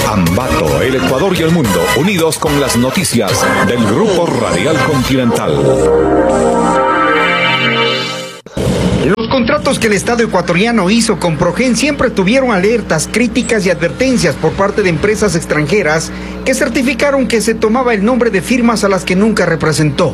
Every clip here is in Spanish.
Ambato, el Ecuador y el mundo, unidos con las noticias del Grupo Radial Continental. Los contratos que el Estado ecuatoriano hizo con Progen siempre tuvieron alertas, críticas y advertencias por parte de empresas extranjeras que certificaron que se tomaba el nombre de firmas a las que nunca representó.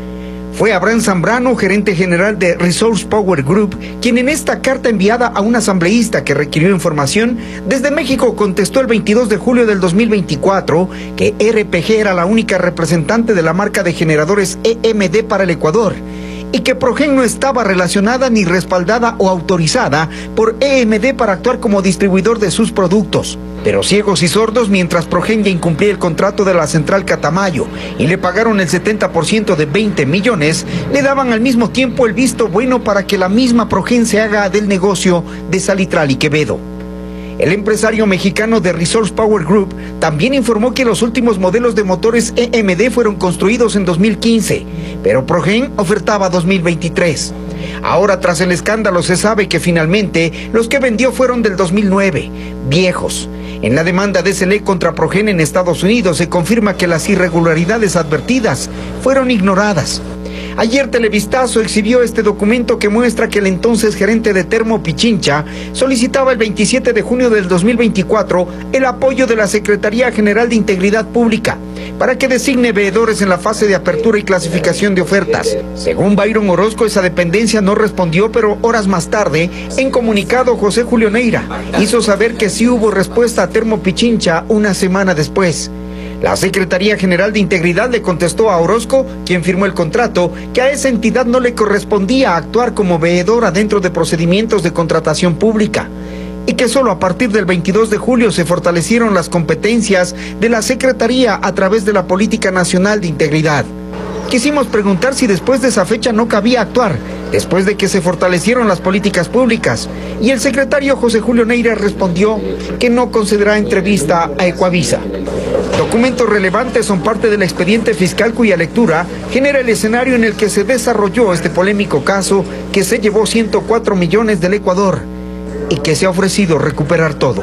Fue Abraham Zambrano, gerente general de Resource Power Group, quien en esta carta enviada a un asambleísta que requirió información, desde México contestó el 22 de julio del 2024 que RPG era la única representante de la marca de generadores EMD para el Ecuador, y que Progen no estaba relacionada ni respaldada o autorizada por EMD para actuar como distribuidor de sus productos. Pero ciegos y sordos, mientras Progen ya incumplía el contrato de la central Catamayo y le pagaron el 70% de 20 millones, le daban al mismo tiempo el visto bueno para que la misma Progen se haga del negocio de Salitral y Quevedo. El empresario mexicano de Resource Power Group también informó que los últimos modelos de motores EMD fueron construidos en 2015, pero Progen ofertaba 2023. Ahora, tras el escándalo, se sabe que finalmente los que vendió fueron del 2009, viejos. En la demanda de SELEC contra Progen en Estados Unidos se confirma que las irregularidades advertidas fueron ignoradas. Ayer Televistazo exhibió este documento que muestra que el entonces gerente de Termo Pichincha solicitaba el 27 de junio del 2024 el apoyo de la Secretaría General de Integridad Pública para que designe veedores en la fase de apertura y clasificación de ofertas. Según Byron Orozco, esa dependencia no respondió, pero horas más tarde, en comunicado, José Julio Neira hizo saber que sí hubo respuesta a Termo Pichincha una semana después. La Secretaría General de Integridad le contestó a Orozco, quien firmó el contrato, que a esa entidad no le correspondía actuar como veedora dentro de procedimientos de contratación pública, y que solo a partir del 22 de julio se fortalecieron las competencias de la Secretaría a través de la Política Nacional de Integridad. Quisimos preguntar si después de esa fecha no cabía actuar, después de que se fortalecieron las políticas públicas, y el secretario José Julio Neira respondió que no concederá entrevista a Ecuavisa. Documentos relevantes son parte del expediente fiscal cuya lectura genera el escenario en el que se desarrolló este polémico caso que se llevó 104 millones del Ecuador y que se ha ofrecido recuperar todo.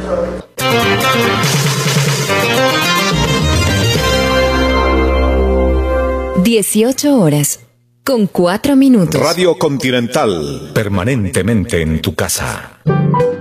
(18 con 4 minutos). Radio Continental, permanentemente en tu casa.